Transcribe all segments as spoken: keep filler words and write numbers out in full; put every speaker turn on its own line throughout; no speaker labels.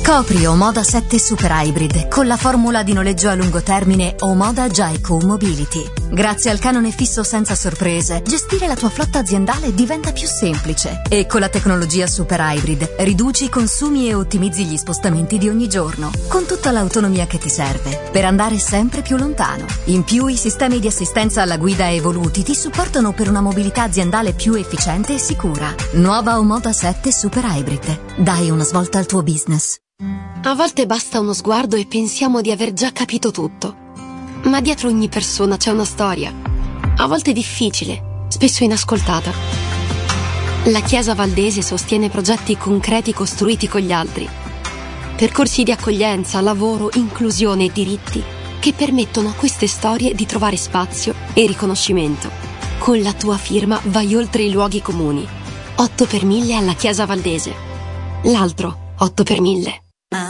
Scopri Omoda sette Super Hybrid con la formula di noleggio a lungo termine Omoda Jaico Mobility. Grazie al canone fisso senza sorprese, gestire la tua flotta aziendale diventa più semplice. E con la tecnologia Super Hybrid riduci i consumi e ottimizzi gli spostamenti di ogni giorno, con tutta l'autonomia che ti serve per andare sempre più lontano. In più, i sistemi di assistenza alla guida evoluti ti supportano per una mobilità aziendale più efficiente e sicura. Nuova Omoda sette Super Hybrid. Dai una svolta al tuo business.
A volte basta uno sguardo e pensiamo di aver già capito tutto. Ma dietro ogni persona c'è una storia. A volte difficile, spesso inascoltata. La Chiesa Valdese sostiene progetti concreti costruiti con gli altri. Percorsi di accoglienza, lavoro, inclusione e diritti che permettono a queste storie di trovare spazio e riconoscimento. Con la tua firma vai oltre i luoghi comuni. otto per mille alla Chiesa Valdese. L'altro otto per mille.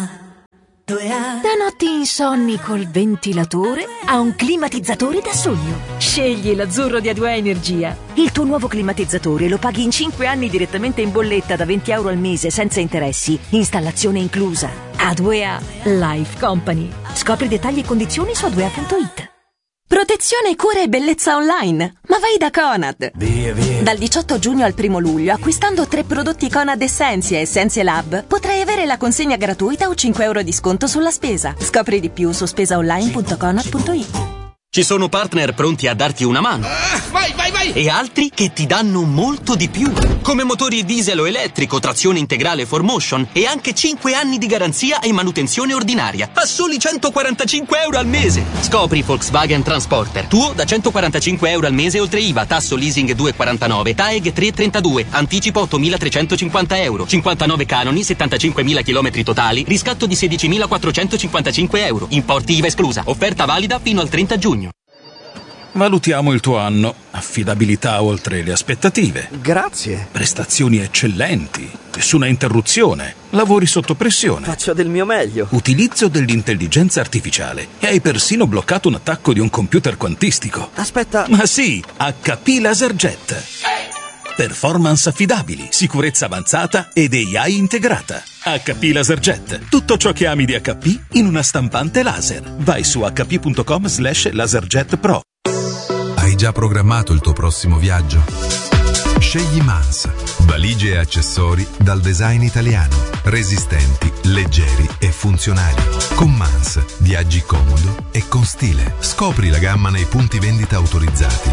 Da notti insonni col ventilatore a un climatizzatore da sogno. Scegli l'azzurro di A due A Energia. Il tuo nuovo climatizzatore lo paghi in cinque anni direttamente in bolletta da venti euro al mese senza interessi. Installazione inclusa. A due A Life Company. Scopri dettagli e condizioni su a due a punto it.
Protezione, cura e bellezza online. Ma vai da Conad.
Via, via.
Dal diciotto giugno al primo luglio, acquistando tre prodotti Conad Essentia e Essentia Lab, potrai avere la consegna gratuita o cinque euro di sconto sulla spesa. Scopri di più su spesaonline punto conad punto it.
Ci sono partner pronti a darti una mano.
Ah, vai, vai, vai!
E altri che ti danno molto di più. Come motori diesel o elettrico, trazione integrale four motion e anche cinque anni di garanzia e manutenzione ordinaria. A soli centoquarantacinque euro al mese. Scopri Volkswagen Transporter. Tuo da centoquarantacinque euro al mese oltre I V A, tasso leasing due virgola quarantanove, T A E G tre virgola trentadue, anticipo ottomilatrecentocinquanta euro, cinquantanove canoni, settantacinquemila chilometri totali, riscatto di sedicimilaquattrocentocinquantacinque euro. Importi I V A esclusa. Offerta valida fino al trenta giugno.
Valutiamo il tuo anno. Affidabilità oltre le aspettative.
Grazie.
Prestazioni eccellenti. Nessuna interruzione. Lavori sotto pressione.
Faccio del mio meglio.
Utilizzo dell'intelligenza artificiale. E hai persino bloccato un attacco di un computer quantistico.
Aspetta.
Ma sì, H P LaserJet. Performance affidabili, sicurezza avanzata ed A I integrata. H P LaserJet. Tutto ciò che ami di H P in una stampante laser. Vai su h p punto com slash laserjet pro.
Hai già programmato il tuo prossimo viaggio? Scegli Mans, valigie e accessori dal design italiano, resistenti, leggeri e funzionali. Con Mans viaggi comodo e con stile. Scopri la gamma nei punti vendita autorizzati.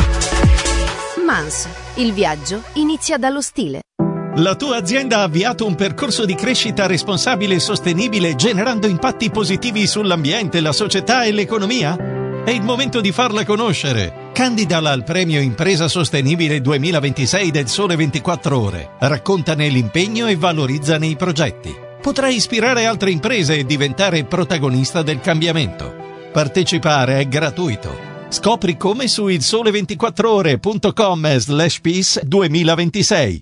Mans, il viaggio inizia dallo stile.
La tua azienda ha avviato un percorso di crescita responsabile e sostenibile generando impatti positivi sull'ambiente, la società e l'economia? È il momento di farla conoscere. Candidala al premio Impresa Sostenibile duemilaventisei del Sole ventiquattro Ore. Raccontane l'impegno e valorizzane i progetti. Potrai ispirare altre imprese e diventare protagonista del cambiamento. Partecipare è gratuito. Scopri come su il sole ventiquattro ore punto com slash peace duemilaventisei.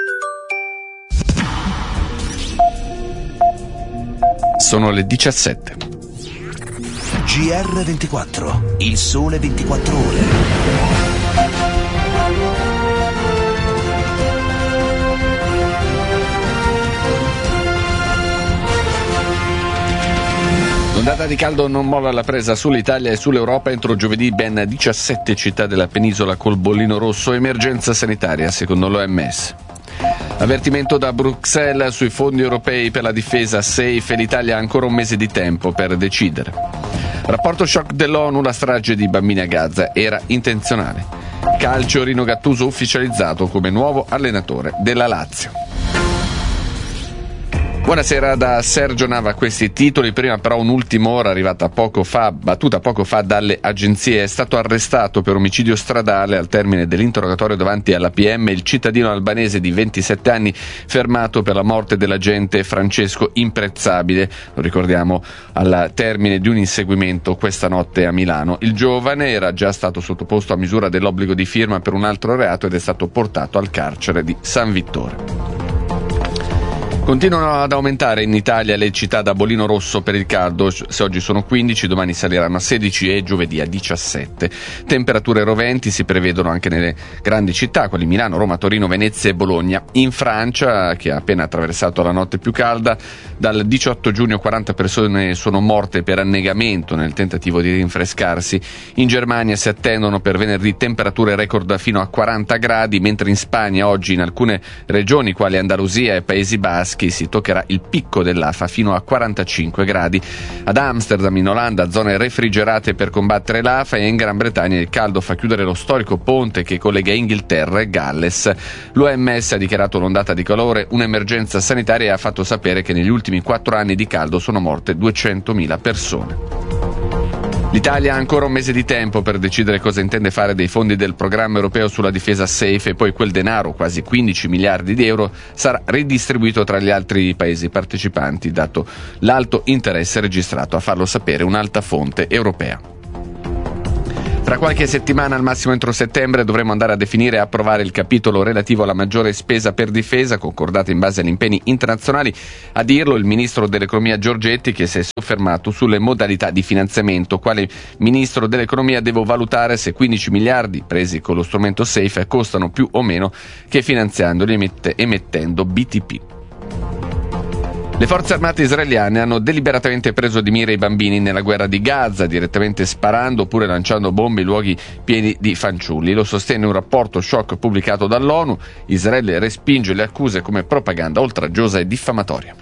Sono le diciassette.
G R ventiquattro, il sole ventiquattro ore.
L'ondata di caldo non molla la presa sull'Italia e sull'Europa. Entro giovedì ben diciassette città della penisola col bollino rosso, emergenza sanitaria secondo l'O M S. Avvertimento da Bruxelles sui fondi europei per la difesa SAFE e l'Italia ha ancora un mese di tempo per decidere. Rapporto shock dell'ONU, la strage di bambini a Gaza era intenzionale. Calcio, Rino Gattuso ufficializzato come nuovo allenatore della Lazio. Buonasera da Sergio Nava, questi titoli. Prima però un'ultima ora arrivata poco fa, battuta poco fa dalle agenzie. È stato arrestato per omicidio stradale al termine dell'interrogatorio davanti alla P M il cittadino albanese di ventisette anni fermato per la morte dell'agente Francesco Imprezzabile, lo ricordiamo, al termine di un inseguimento questa notte a Milano. Il giovane era già stato sottoposto a misura dell'obbligo di firma per un altro reato ed è stato portato al carcere di San Vittore. Continuano ad aumentare in Italia le città da bollino rosso per il caldo. Se oggi sono quindici, domani saliranno a sedici e giovedì a diciassette. Temperature roventi si prevedono anche nelle grandi città, quali Milano, Roma, Torino, Venezia e Bologna. In Francia, che ha appena attraversato la notte più calda, dal diciotto giugno quaranta persone sono morte per annegamento nel tentativo di rinfrescarsi. In Germania si attendono per venerdì temperature record fino a quaranta gradi, mentre in Spagna oggi in alcune regioni, quali Andalusia e Paesi Bassi, si toccherà il picco dell'A F A fino a quarantacinque gradi. Ad Amsterdam, in Olanda, zone refrigerate per combattere l'A F A, e in Gran Bretagna il caldo fa chiudere lo storico ponte che collega Inghilterra e Galles. L'O M S ha dichiarato l'ondata di calore un'emergenza sanitaria e ha fatto sapere che negli ultimi quattro anni di caldo sono morte duecentomila persone. L'Italia ha ancora un mese di tempo per decidere cosa intende fare dei fondi del programma europeo sulla difesa SAFE, e poi quel denaro, quasi quindici miliardi di euro, sarà ridistribuito tra gli altri paesi partecipanti, dato l'alto interesse registrato, a farlo sapere un'alta fonte europea. Tra qualche settimana, al massimo entro settembre, dovremo andare a definire e approvare il capitolo relativo alla maggiore spesa per difesa, concordata in base agli impegni internazionali. A dirlo il ministro dell'economia Giorgetti, che si è soffermato sulle modalità di finanziamento. Quale ministro dell'economia devo valutare se quindici miliardi presi con lo strumento SAFE costano più o meno che finanziandoli emette, emettendo B T P. Le forze armate israeliane hanno deliberatamente preso di mira i bambini nella guerra di Gaza, direttamente sparando oppure lanciando bombe in luoghi pieni di fanciulli. Lo sostiene un rapporto shock pubblicato dall'ONU. Israele respinge le accuse come propaganda oltraggiosa e diffamatoria.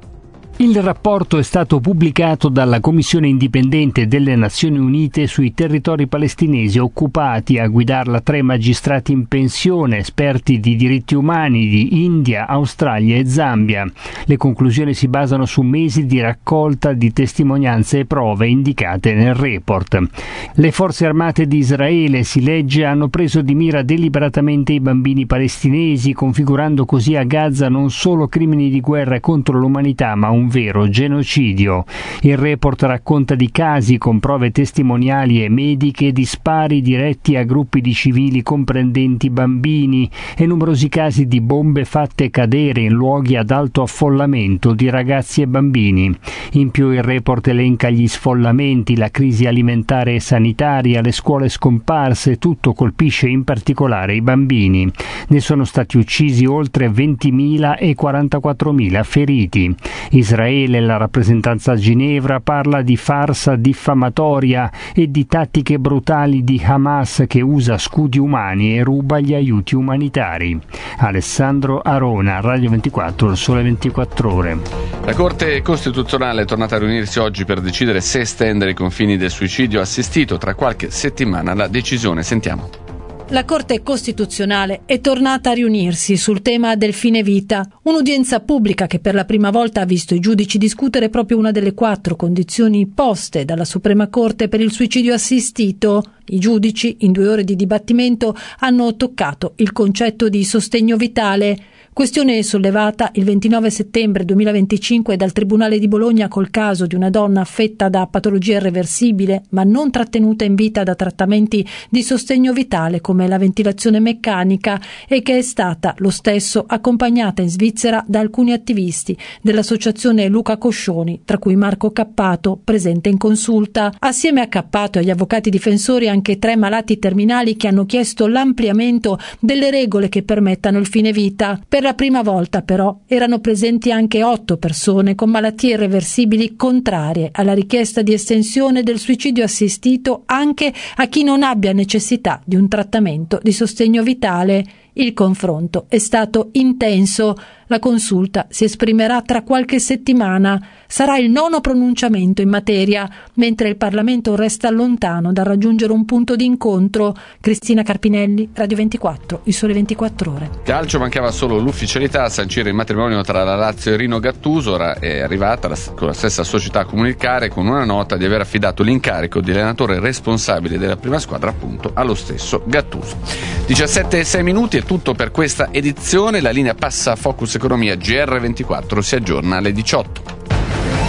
Il rapporto è stato pubblicato dalla Commissione indipendente delle Nazioni Unite sui territori palestinesi occupati, a guidarla tre magistrati in pensione, esperti di diritti umani di India, Australia e Zambia. Le conclusioni si basano su mesi di raccolta di testimonianze e prove indicate nel report. Le forze armate di Israele, si legge, hanno preso di mira deliberatamente i bambini palestinesi, configurando così a Gaza non solo crimini di guerra contro l'umanità, ma un vero genocidio. Il report racconta di casi con prove testimoniali e mediche di spari diretti a gruppi di civili comprendenti bambini e numerosi casi di bombe fatte cadere in luoghi ad alto affollamento di ragazzi e bambini. In più il report elenca gli sfollamenti, la crisi alimentare e sanitaria, le scuole scomparse, tutto colpisce in particolare i bambini. Ne sono stati uccisi oltre ventimila e quarantaquattromila feriti. Israele Israele, la rappresentanza a Ginevra, parla di farsa diffamatoria e di tattiche brutali di Hamas che usa scudi umani e ruba gli aiuti umanitari. Alessandro Arona, Radio ventiquattro, Il Sole ventiquattro Ore.
La Corte Costituzionale è tornata a riunirsi oggi per decidere se estendere i confini del suicidio assistito. Tra qualche settimana la decisione, sentiamo.
La Corte Costituzionale è tornata a riunirsi sul tema del fine vita, un'udienza pubblica che per la prima volta ha visto i giudici discutere proprio una delle quattro condizioni poste dalla Suprema Corte per il suicidio assistito. I giudici, in due ore di dibattimento, hanno toccato il concetto di sostegno vitale, questione sollevata il ventinove settembre duemilaventicinque dal Tribunale di Bologna col caso di una donna affetta da patologia irreversibile ma non trattenuta in vita da trattamenti di sostegno vitale come la ventilazione meccanica, e che è stata lo stesso accompagnata in Svizzera da alcuni attivisti dell'associazione Luca Coscioni, tra cui Marco Cappato, presente in consulta. Assieme a Cappato e agli avvocati difensori anche tre malati terminali che hanno chiesto l'ampliamento delle regole che permettano il fine vita. Per la prima volta però erano presenti anche otto persone con malattie irreversibili contrarie alla richiesta di estensione del suicidio assistito anche a chi non abbia necessità di un trattamento di sostegno vitale. Il confronto è stato intenso. La consulta si esprimerà tra qualche settimana. Sarà il nono pronunciamento in materia, mentre il Parlamento resta lontano dal raggiungere un punto di incontro. Cristina Carpinelli, Radio ventiquattro, Il Sole ventiquattro Ore.
Calcio, mancava solo l'ufficialità a sancire il matrimonio tra la Lazio e Rino Gattuso. Ora è arrivata la, con la stessa società a comunicare con una nota di aver affidato l'incarico di allenatore responsabile della prima squadra appunto allo stesso Gattuso. diciassette e sei minuti è tutto per questa edizione. La linea passa a Focus Economia. G R ventiquattro si aggiorna alle diciotto.